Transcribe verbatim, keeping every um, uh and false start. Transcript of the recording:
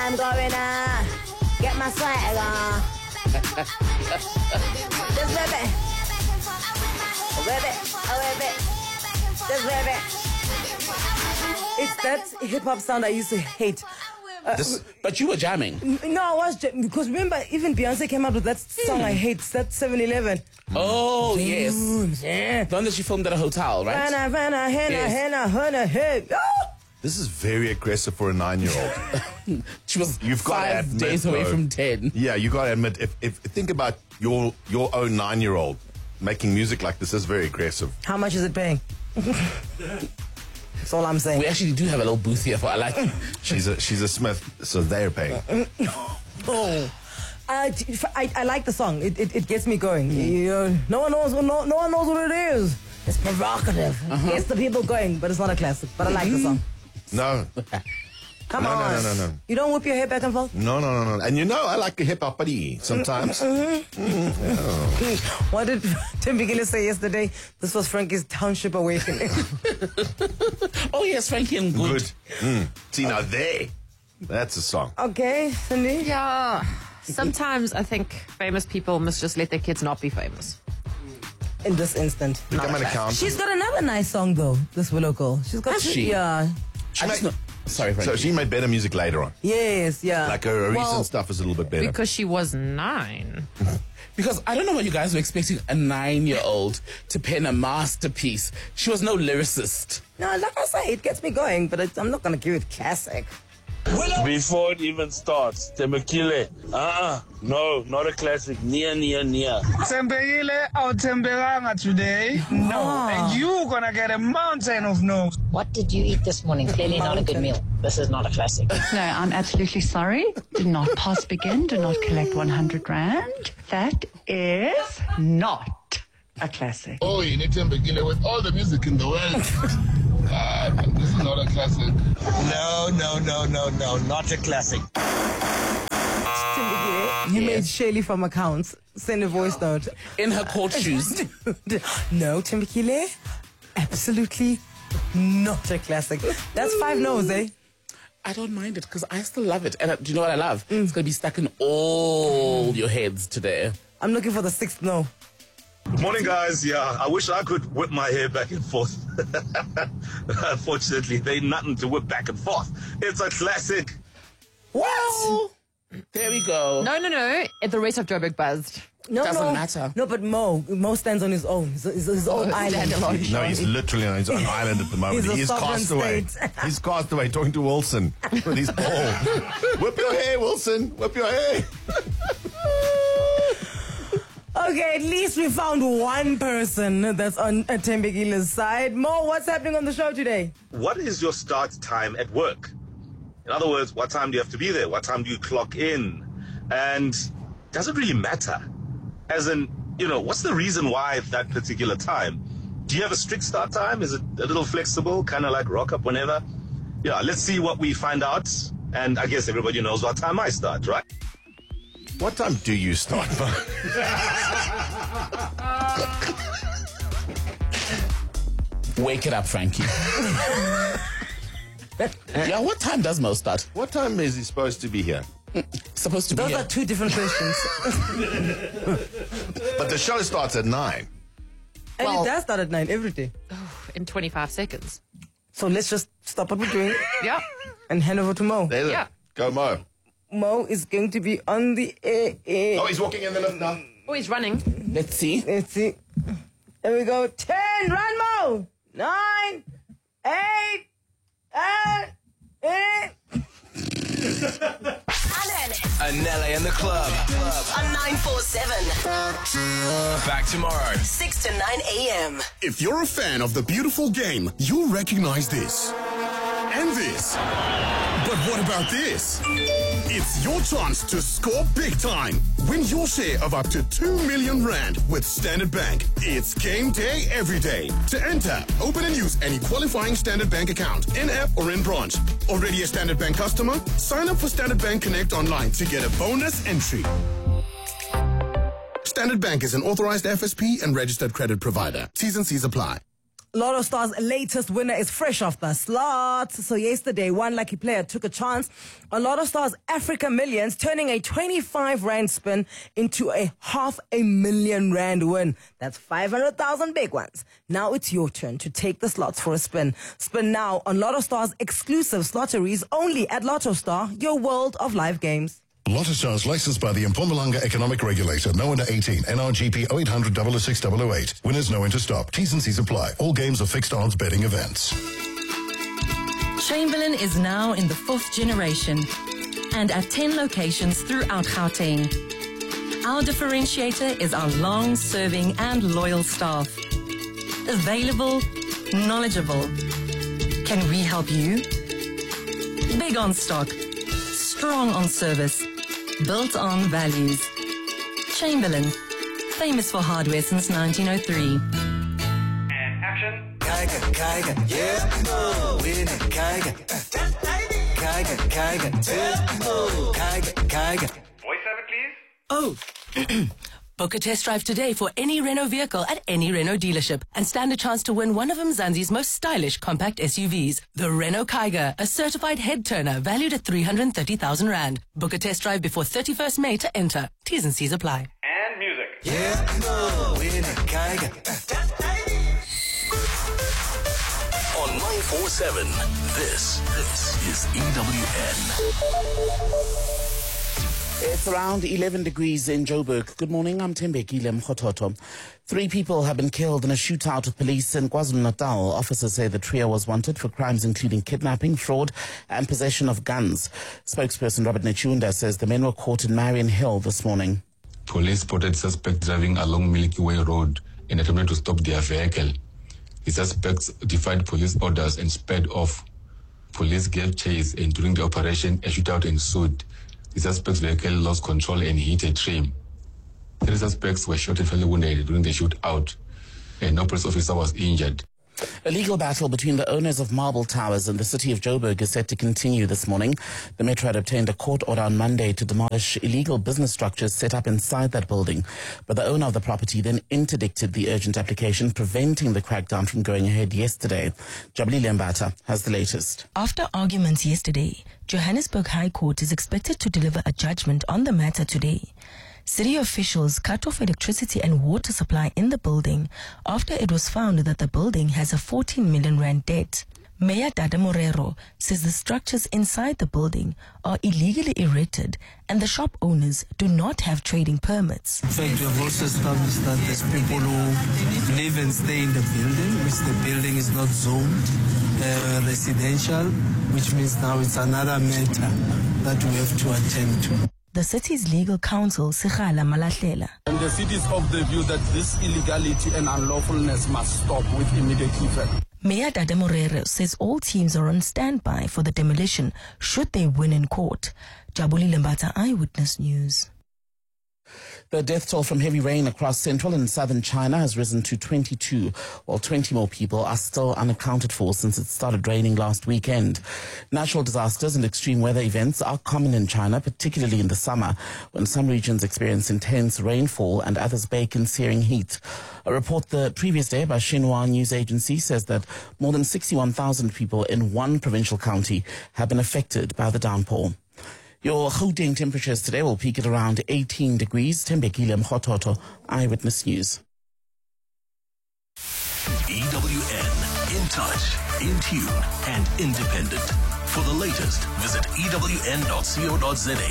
I'm going on. Get my swag on. Just whip it. Whip it. Oh, whip it. Just whip it. It's that hip-hop sound I used to hate. Uh, this, but you were jamming. No, I was jamming. Because remember, even Beyonce came out with that song I hate. That seven eleven. Oh, yes. Yeah. The one that she filmed at a hotel, right? Rana, rana, henna, Yes. henna, henna, hey. Oh! This is very aggressive for a nine-year-old. She was You've got to five admit, days away though. from ten. Yeah, you got to admit, if, if think about your your own nine-year-old making music like this is very aggressive. How much is it paying? That's all I'm saying. We actually do have a little booth here for I like. She's a she's a Smith, so they're paying. Oh. Uh, t- I, I like the song. It it, it gets me going. You know, no one knows no, no one knows what it is. It's provocative. Uh-huh. Gets the people going, but it's not a classic. But I like the song. No, Come No, no, on. no, no, no. You don't whip your hair back and forth? no, no, no, no. And you know, I like a hip hoppity sometimes. What did Tim Bigila say yesterday? This was Frankie's Township Awakening. Oh yes, Frankie and Good. Good. Mm. See now, there, that's a song. Okay, Cindy? Yeah. Sometimes I think famous people must just let their kids not be famous. In this instant. Become an accountant. She's got another nice song, though, this Willow girl. She's got... Has she? Yeah. I just know- Sorry, Frankie. So she made better music later on. Yes, yeah. Like her, her recent Well, stuff is a little bit better. Because she was nine. Because I don't know what you guys were expecting a nine-year-old to pen a masterpiece. She was no lyricist. No, like I say, it gets me going, but it, I'm not going to give it classic. Before it even starts, Tembekile. Uh-uh. No, not a classic. Nia, nia, nia. Tembekile or Tembelanga today? No. Ah. And you gonna get a mountain of no. What did you eat this morning? Clearly not a good meal. This is not a classic. No, I'm absolutely sorry. Do not pass begin. Do not collect one hundred rand. That is not a classic. Oh, you need Tembekile with all the music in the world. Ah, this is not a classic. No, no, no, no, no. Not a classic. You made Shaylee from accounts send a voice note. In her court shoes. No, Timbukile, absolutely not a classic. That's five no's, eh? I don't mind it because I still love it. And uh, do you know what I love? It's going to be stuck in all your heads today. I'm looking for the sixth no. Morning, guys. Yeah, I wish I could whip my hair back and forth. Unfortunately, there ain't nothing to whip back and forth. It's a classic. Well, there we go. No, no, no. At the rate of Joburg buzzed. No, Doesn't no. matter. No, but Mo, Mo stands on his own. His, his, his own Oh, island. standalone. No, he's literally on his own island at the moment. He's a He's sovereign cast away. state. He's cast away talking to Wilson with his ball. Whip your hair, Wilson. Whip your hair. Okay, at least we found one person that's on Tembekile's side. Mo, what's happening on the show today? What is your start time at work? In other words, what time do you have to be there? What time do you clock in? And does it really matter? As in, you know, what's the reason why at that particular time? Do you have a strict start time? Is it a little flexible, kind of like rock up whenever? Yeah, let's see what we find out. And I guess everybody knows what time I start, right? What time do you start? Wake it up, Frankie. Yeah, what time does Mo start? What time is he supposed to be here? Supposed to be Those here. are two different questions. But the show starts at nine. And Well- it does start at nine every day. In twenty-five seconds. So let's just stop what we're doing Yeah. and hand over to Mo. There, Yeah. Go, Mo. Mo is going to be on the air. air. Oh, he's walking in the lift now. Oh, he's running. Let's see. Let's see. There we go. Ten. Run, Mo. Nine. Eight. Eight. Eight. Anele in the club. On nine four seven. Back tomorrow. six to nine a.m. If you're a fan of the beautiful game, you'll recognize this. And this. But what about this? It's your chance to score big time. Win your share of up to two million rand with Standard Bank. It's game day every day. To enter, open and use any qualifying Standard Bank account, in-app or in branch. Already a Standard Bank customer? Sign up for Standard Bank Connect online to get a bonus entry. Standard Bank is an authorized F S P and registered credit provider. T's and C's apply. Lotto Star's latest winner is fresh off the slot. So yesterday, one lucky player took a chance on Lotto Star's Africa Millions, turning a twenty-five rand spin into a half a million rand win. That's five hundred thousand big ones. Now it's your turn to take the slots for a spin. Spin now on Lotto Star's exclusive slotteries only at Lotto Star, your world of live games. Lotto Stars licensed by the Mpumalanga Economic Regulator. No under eighteen. N R G P oh eight hundred, double oh six, double oh eight. Winners know when to stop. T's and C's apply. All games are fixed odds betting events. Chamberlain is now in the fourth generation and at ten locations throughout Gauteng. Our differentiator is our long-serving and loyal staff. Available, knowledgeable. Can we help you? Big on stock, strong on service, built on values. Chamberlain, famous for hardware since nineteen oh three. And action. Kaiga, Kaiga, yeah, no, winning, Kaiga. Kaiga, Kaiga, yeah, Kaiga, Kaiga. Voiceover, please. Oh. Book a test drive today for any Renault vehicle at any Renault dealership and stand a chance to win one of Mzansi's most stylish compact S U Vs, the Renault Kaiga, a certified head turner valued at three hundred thirty thousand rand. Book a test drive before thirty-first May to enter. T's and C's apply. And music. Yeah, no, winning, Kaiga. On nine four seven, this, this is E W N. It's around eleven degrees in Joburg. Good morning, I'm Tembekile Mkhototo. Three people have been killed in a shootout with police in KwaZulu-Natal. Officers say the trio was wanted for crimes including kidnapping, fraud and possession of guns. Spokesperson Robert Nechunda says the men were caught in Marion Hill this morning. Police spotted suspects driving along Milky Way Road in an attempt to stop their vehicle. The suspects defied police orders and sped off. Police gave chase, and during the operation, a shootout ensued. The suspect's vehicle lost control and hit a tree. Three suspects were shot and fatally wounded during the shootout, and no police officer was injured. A legal battle between the owners of Marble Towers and the city of Joburg is set to continue this morning. The Metro had obtained a court order on Monday to demolish illegal business structures set up inside that building. But the owner of the property then interdicted the urgent application, preventing the crackdown from going ahead yesterday. Jabulile Mbata has the latest. After arguments yesterday, Johannesburg High Court is expected to deliver a judgment on the matter today. City officials cut off electricity and water supply in the building after it was found that the building has a fourteen million rand debt. Mayor Dada Morero says the structures inside the building are illegally erected and the shop owners do not have trading permits. In fact, we have also established that there's people who live and stay in the building, which the building is not zoned uh, residential, which means now it's another matter that we have to attend to. The city's legal counsel, Sigala Malahlela. And the city is of the view that this illegality and unlawfulness must stop with immediate effect. Mayor Dada Morero says all teams are on standby for the demolition should they win in court. Jabulile Mbata, Eyewitness News. The death toll from heavy rain across central and southern China has risen to twenty-two, while twenty more people are still unaccounted for since it started raining last weekend. Natural disasters and extreme weather events are common in China, particularly in the summer, when some regions experience intense rainfall and others bake in searing heat. A report the previous day by Xinhua News Agency says that more than sixty-one thousand people in one provincial county have been affected by the downpour. Your Gauteng temperatures today will peak at around eighteen degrees. Tembekile Mkhototo, Eyewitness News. E W N, in touch, in tune, and independent. For the latest, visit E W N dot co dot za.